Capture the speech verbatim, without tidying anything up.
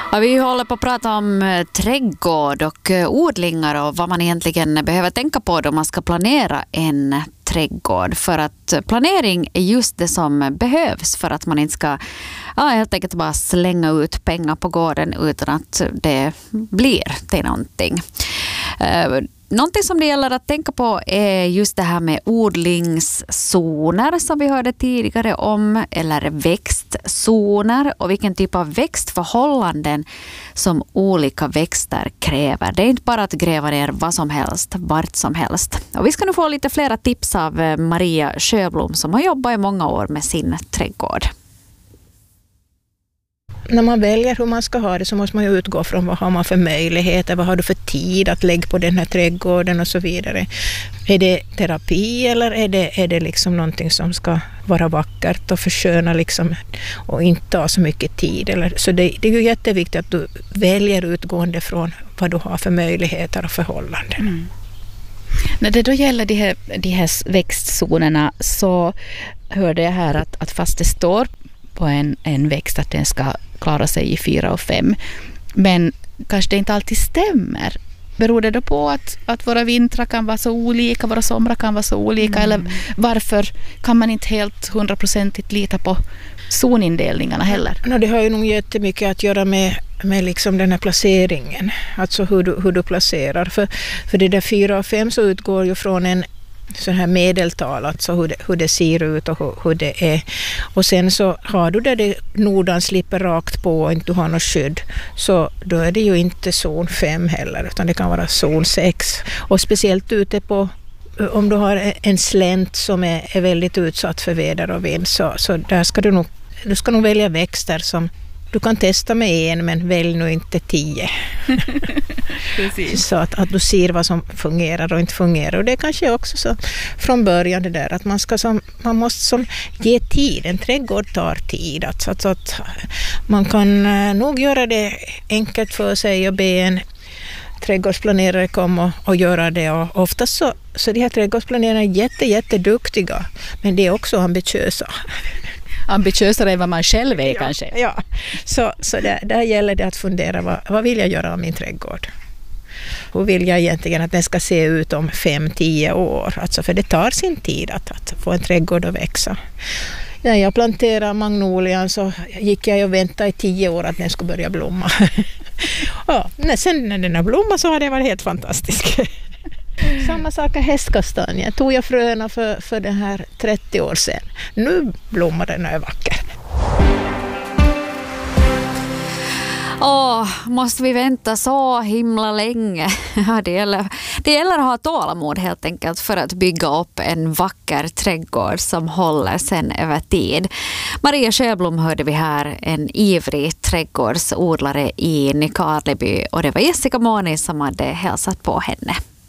Ja, vi håller på att prata om trädgård och odlingar och vad man egentligen behöver tänka på då man ska planera en trädgård. För att planering är just det som behövs för att man inte ska ja, helt enkelt bara slänga ut pengar på gården utan att det blir till någonting. Någonting som det gäller att tänka på är just det här med odlingszoner som vi hörde tidigare om, eller växtzoner och vilken typ av växtförhållanden som olika växter kräver. Det är inte bara att gräva ner vad som helst, vart som helst. Och vi ska nu få lite flera tips av Maria Sjöblom som har jobbat i många år med sin trädgård. När man väljer hur man ska ha det så måste man ju utgå från vad har man för möjligheter, vad har du för tid att lägga på den här trädgården och så vidare. Är det terapi eller är det, är det liksom någonting som ska vara vackert och försköna liksom och inte ta så mycket tid? Eller, så det, det är ju jätteviktigt att du väljer utgående från vad du har för möjligheter och förhållanden. Mm. När det då gäller de här, de här växtzonerna så hörde jag här att, att fast det står på en, en växt att den ska klara sig i fyra och fem. Men kanske det inte alltid stämmer. Beror det då på att, att våra vintrar kan vara så olika, våra somrar kan vara så olika? Mm. Eller varför kan man inte helt hundraprocentigt lita på zonindelningarna heller? No, det har ju nog jättemycket att göra med, med liksom den här placeringen. Alltså hur du, hur du placerar. För, för det där fyra och fem så utgår ju från en så här medeltal, alltså hur det, hur det ser ut och hur, hur det är. Och sen så har du där det nordan slipper rakt på och inte du har något skydd, så då är det ju inte zon fem heller, utan det kan vara zon sex. Och speciellt ute på, om du har en slänt som är, är väldigt utsatt för väder och vind, så, så där ska du nog, du ska nog välja växter som du kan testa med en, men välj nu inte tio. Så att, att du ser vad som fungerar och inte fungerar. Och det är kanske också så från början det där att man, ska som, man måste som ge tid. En trädgård tar tid. Att, att, att man kan nog göra det enkelt för sig och be en trädgårdsplanerare komma och, och göra det. Och oftast så, så de här trädgårdsplanerarna är jätte, jätteduktiga, men det är också ambitiösa. Ambitiösare än vad man själv är ja, kanske. Ja, så, så där, där gäller det att fundera, vad, vad vill jag göra av min trädgård? Hur vill jag egentligen att den ska se ut om fem, tio år? Alltså för det tar sin tid att, att få en trädgård att växa. När jag planterade magnolian så gick jag och väntade i tio år att den skulle börja blomma. Ja, sen när den har blommat så har det varit helt fantastiskt. Samma sak är hästkastanjen. Tog jag fröna för, för det här trettio år sedan. Nu blommar den och är vacker. Åh, måste vi vänta så himla länge? Ja, det gäller, det gäller att ha tålamod helt enkelt för att bygga upp en vacker trädgård som håller sen över tid. Maria Sjöblom hörde vi här, en ivrig trädgårdsodlare i Nykarleby, och det var Jessica Måni som hade hälsat på henne.